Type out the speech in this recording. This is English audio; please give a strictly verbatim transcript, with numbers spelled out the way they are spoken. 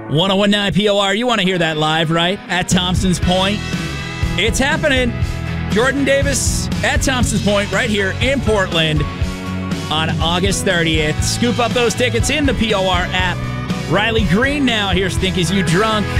one oh one nine P O R. You want to hear that live, right? At Thompson's Point. It's happening. Jordan Davis at Thompson's Point right here in Portland on August thirtieth. Scoop up those tickets in the P O R app. Riley Green now. Here's Think Is You Drunk.